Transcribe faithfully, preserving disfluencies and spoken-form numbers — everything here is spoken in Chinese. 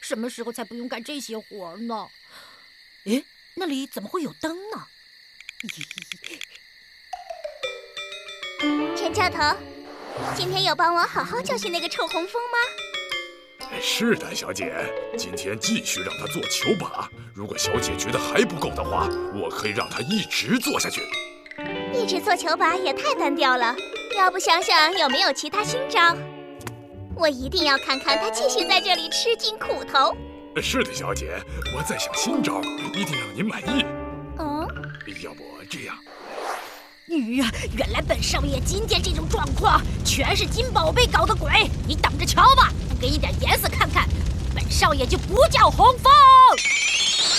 什么时候才不用干这些活呢？诶，那里怎么会有灯呢？ 陈教头，今天有帮我好好教训那个臭红枫吗？ 是的，小姐，今天继续让他做球靶。如果小姐觉得还不够的话，我可以让他一直做下去。 一直做球靶也太单调了，要不想想有没有其他新招？我一定要看看他继续在这里吃尽苦头。 是的，小姐，我在想新招，一定让您满意。 嗯， 要不这样？ 咦，原来本少爷今天这种状况，全是金宝贝搞的鬼！你等着瞧吧，不给你点颜色看看，本少爷就不叫红枫。